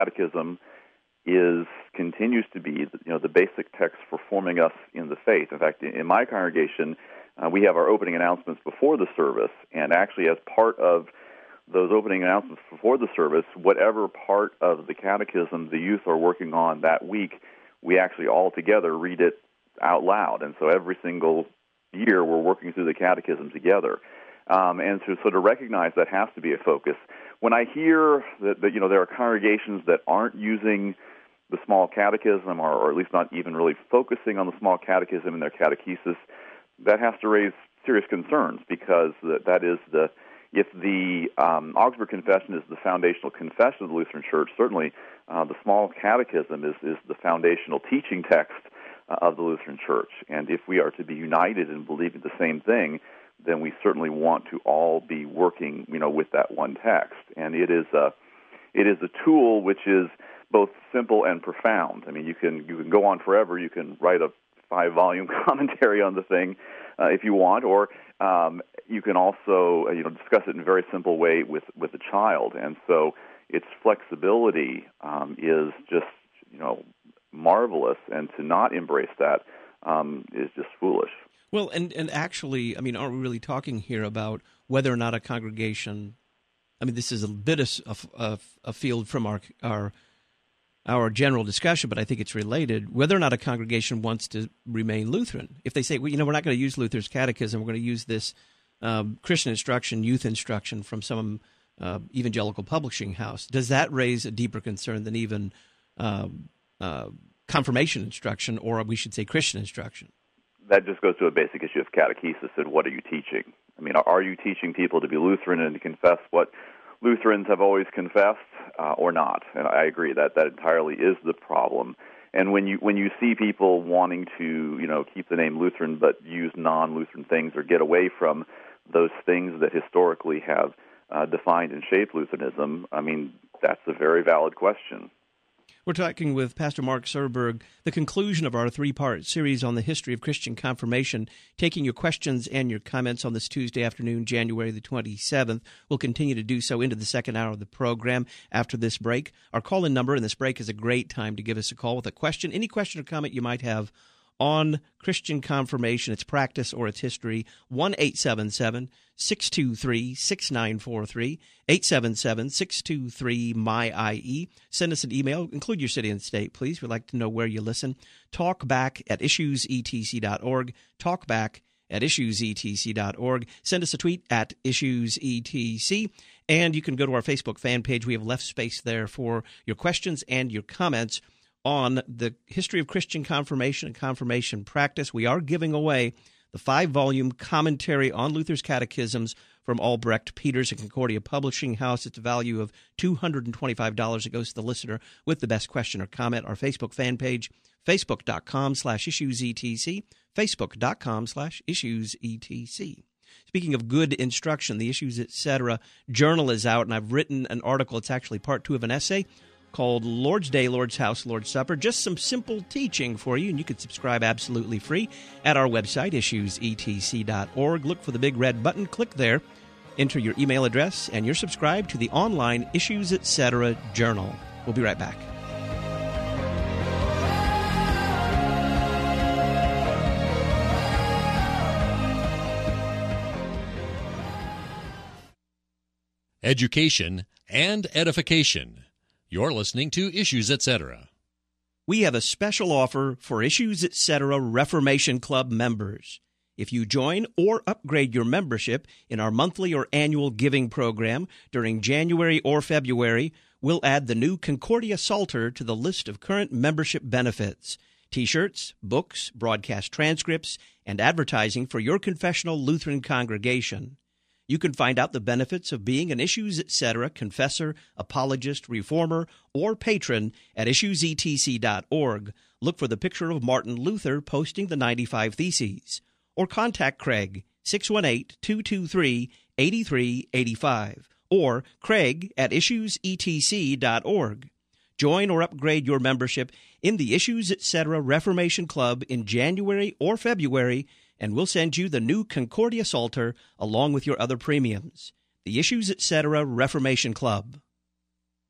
Catechism continues to be the basic text for forming us in the faith. In fact, in my congregation, we have our opening announcements before the service, and actually as part of those opening announcements before the service, whatever part of the catechism the youth are working on that week, we actually all together read it out loud. And so every single year we're working through the catechism together. And to sort of recognize that has to be a focus. When I hear that there are congregations that aren't using the small catechism, or at least not even really focusing on the small catechism in their catechesis, that has to raise serious concerns, because if the Augsburg Confession is the foundational confession of the Lutheran Church, certainly the small catechism is the foundational teaching text of the Lutheran Church. And if we are to be united in believing the same thing, then we certainly want to all be working, with that one text. And it is a tool which is both simple and profound. I mean, you can go on forever. You can write a 5-volume commentary on the thing if you want, or you can also discuss it in a very simple way with a child. And so its flexibility is just marvelous, and to not embrace that is just foolish. Well, and actually, I mean, aren't we really talking here about whether or not a congregation? I mean, this is a bit of a field from our general discussion, but I think it's related. Whether or not a congregation wants to remain Lutheran, if they say, well, we're not going to use Luther's catechism, we're going to use this Christian instruction, youth instruction from some evangelical publishing house, does that raise a deeper concern than even confirmation instruction, or we should say Christian instruction? That just goes to a basic issue of catechesis and what are you teaching? I mean, are you teaching people to be Lutheran and to confess what Lutherans have always confessed, or not? And I agree that entirely is the problem. And when you see people wanting to keep the name Lutheran but use non-Lutheran things, or get away from those things that historically have defined and shaped Lutheranism, I mean, that's a very valid question. We're talking with Pastor Mark Serberg, the conclusion of our 3-part series on the history of Christian confirmation, taking your questions and your comments on this Tuesday afternoon, January the 27th. We'll continue to do so into the second hour of the program after this break. Our call-in number in this break is a great time to give us a call with a question, any question or comment you might have on Christian confirmation, its practice or its history. 1-877-623-6943, 877-623-MY-IE. Send us an email. Include your city and state, please. We'd like to know where you listen. Talkback@issuesetc.org. Talkback@issuesetc.org. Send us a tweet at issuesetc. And you can go to our Facebook fan page. We have left space there for your questions and your comments on the history of Christian confirmation and confirmation practice. We are giving away the 5-volume commentary on Luther's catechisms from Albrecht, Peters, and Concordia Publishing House. It's a value of $225. It goes to the listener with the best question or comment. Our Facebook fan page, facebook.com/issuesetc, facebook.com/issuesetc. Speaking of good instruction, the Issues Etc. journal is out, and I've written an article. It's actually part 2 of an essay called Lord's Day, Lord's House, Lord's Supper. Just some simple teaching for you, and you can subscribe absolutely free at our website, issuesetc.org. Look for the big red button, click there, enter your email address, and you're subscribed to the online Issues Etc. journal. We'll be right back. Education and edification. You're listening to Issues Etc. We have a special offer for Issues Etc. Reformation Club members. If you join or upgrade your membership in our monthly or annual giving program during January or February, we'll add the new Concordia Psalter to the list of current membership benefits: T-shirts, books, broadcast transcripts, and advertising for your confessional Lutheran congregation. You can find out the benefits of being an Issues Etc. confessor, apologist, reformer, or patron at issuesetc.org. Look for the picture of Martin Luther posting the 95 Theses. Or contact Craig, 618-223-8385, or Craig at issuesetc.org. Join or upgrade your membership in the Issues Etc. Reformation Club in January or February, and we'll send you the new Concordia Psalter along with your other premiums. The Issues Etc. Reformation Club.